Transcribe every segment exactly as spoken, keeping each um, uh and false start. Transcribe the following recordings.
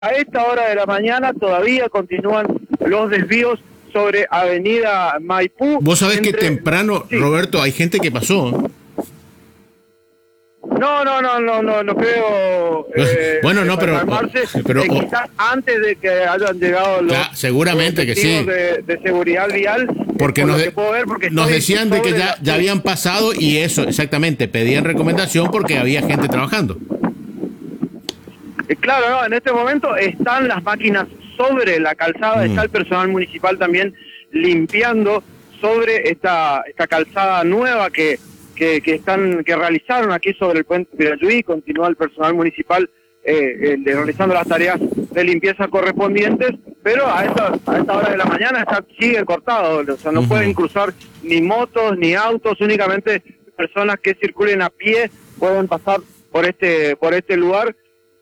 A esta hora de la mañana todavía continúan los desvíos sobre Avenida Maipú. Vos sabés entre... que temprano, sí. Roberto, hay gente que pasó. No, no, no, no, no, no creo. Eh, bueno, no, pero, pero eh, quizás antes de que hayan llegado los, ya, seguramente los que sí. De, de seguridad vial. Porque nos, de, ver, porque nos decían de que ya, la... ya habían pasado y eso, exactamente, pedían recomendación porque había gente trabajando. Claro, no, en este momento están las máquinas sobre la calzada, mm. está el personal municipal también limpiando sobre esta esta calzada nueva que que, que están que realizaron aquí sobre el puente Pirayuí. Continúa el personal municipal eh, eh, realizando las tareas de limpieza correspondientes, pero a esta, a esta hora de la mañana está, sigue cortado, o sea, no uh-huh. pueden cruzar ni motos ni autos, únicamente personas que circulen a pie pueden pasar por este por este lugar.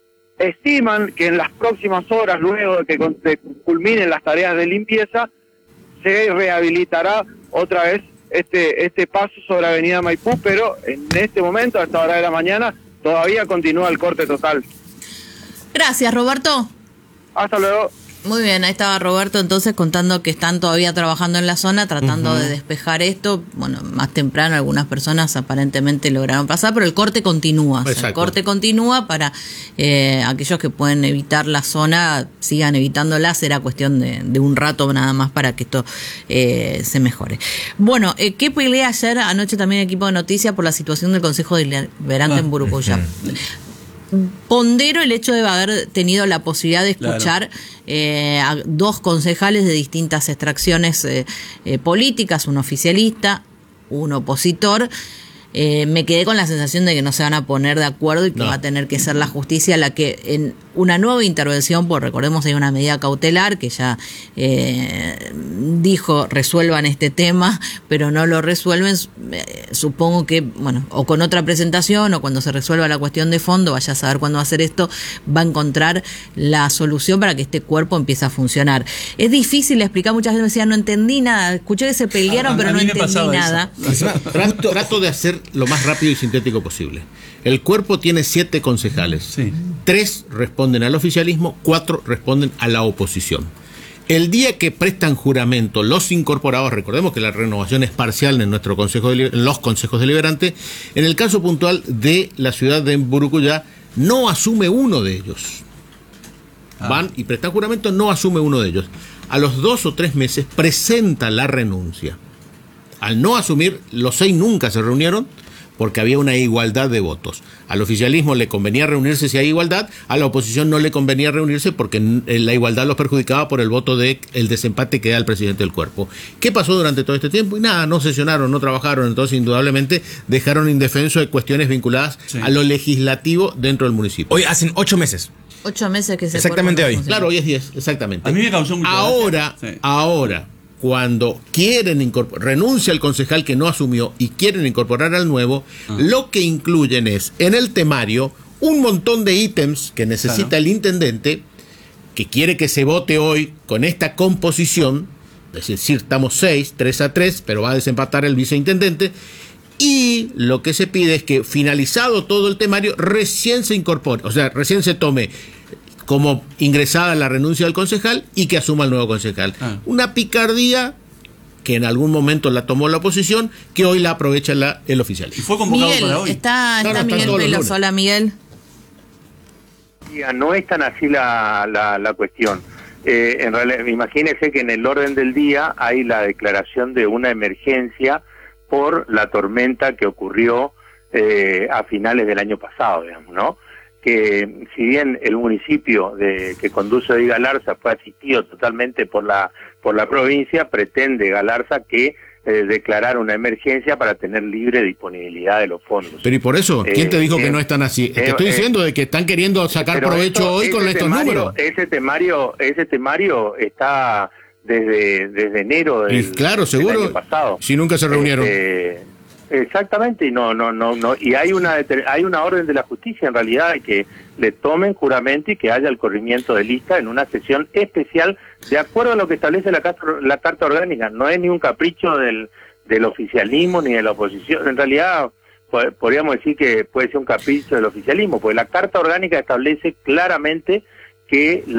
Estiman que en las próximas horas, luego de que culminen las tareas de limpieza, se rehabilitará otra vez este este paso sobre Avenida Maipú, pero en este momento, a esta hora de la mañana, todavía continúa el corte total. Gracias, Roberto. Hasta luego. Muy bien, ahí estaba Roberto entonces contando que están todavía trabajando en la zona, tratando uh-huh. de despejar esto. Bueno, más temprano algunas personas aparentemente lograron pasar, pero el corte continúa. O sea, el corte continúa para eh, aquellos que pueden evitar la zona, sigan evitándola. Será cuestión de, de un rato nada más para que esto eh, se mejore. Bueno, eh, ¿qué pelea ayer anoche también equipo de noticias por la situación del Consejo Deliberante ah, en Burucuyá? Uh-huh. Pondero el hecho de haber tenido la posibilidad de escuchar claro. eh, a dos concejales de distintas extracciones eh, eh, políticas, un oficialista, un opositor. Eh, me quedé con la sensación de que no se van a poner de acuerdo y que no. va a tener que ser la justicia la que en una nueva intervención, pues recordemos hay una medida cautelar que ya eh, dijo resuelvan este tema, pero no lo resuelven, eh, supongo que, bueno, o con otra presentación o cuando se resuelva la cuestión de fondo, vaya a saber cuándo va a hacer esto, va a encontrar la solución para que este cuerpo empiece a funcionar. Es difícil explicar, muchas veces me decían no entendí nada, escuché que se pelearon, a, pero a no entendí nada. Trato, trato de hacer lo más rápido y sintético posible. El cuerpo tiene siete concejales. Sí. Tres responden al oficialismo, cuatro responden a la oposición. El día que prestan juramento los incorporados, recordemos que la renovación es parcial en nuestro consejo de, en los consejos deliberantes, en el caso puntual de la ciudad de Burucuyá, no asume uno de ellos. Ah. Van y prestan juramento, no asume uno de ellos. A los dos o tres meses presenta la renuncia. Al no asumir, los seis nunca se reunieron porque había una igualdad de votos. Al oficialismo le convenía reunirse si hay igualdad, a la oposición no le convenía reunirse porque la igualdad los perjudicaba por el voto de el desempate que da el presidente del cuerpo. ¿Qué pasó durante todo este tiempo? Y nada, no sesionaron, no trabajaron, entonces indudablemente dejaron indefenso de cuestiones vinculadas sí. a lo legislativo dentro del municipio. Hoy hacen ocho meses. Ocho meses que se Exactamente hoy. Claro, hoy es diez, exactamente. A mí me causó mucho Ahora, sí. ahora... cuando quieren incorporar, renuncia al concejal que no asumió y quieren incorporar al nuevo, ah. lo que incluyen es en el temario un montón de ítems que necesita claro. el intendente, que quiere que se vote hoy con esta composición, es decir, estamos seis, tres a tres, pero va a desempatar el viceintendente, y lo que se pide es que finalizado todo el temario, recién se incorpore, o sea, recién se tome como ingresada la renuncia del concejal y que asuma el nuevo concejal. Ah. Una picardía que en algún momento la tomó la oposición, que hoy la aprovecha la, el oficial. ¿Y fue convocado Miguel, para hoy? Está, está no, Miguel Pelos. Hola, Miguel. No es tan así la, la, la cuestión. Eh, en realidad, imagínese que en el orden del día hay la declaración de una emergencia por la tormenta que ocurrió eh, a finales del año pasado, digamos, ¿no? Que si bien el municipio de que conduce hoy Galarza fue asistido totalmente por la por la provincia, pretende Galarza que eh, declarar una emergencia para tener libre disponibilidad de los fondos. Pero ¿y por eso? ¿Quién eh, te dijo eh, que no están así? Eh, Te estoy eh, diciendo de que están queriendo sacar provecho esto, hoy con estos temario, números. Ese temario, ese temario está desde desde enero del, y claro, seguro, del año pasado. Si nunca se reunieron. Eh, Exactamente, y no, no, no, no, y hay una hay una orden de la justicia en realidad de que le tomen juramento y que haya el corrimiento de lista en una sesión especial de acuerdo a lo que establece la carta, la carta orgánica. No es ni un capricho del, del oficialismo ni de la oposición. En realidad podríamos decir que puede ser un capricho del oficialismo, porque la carta orgánica establece claramente que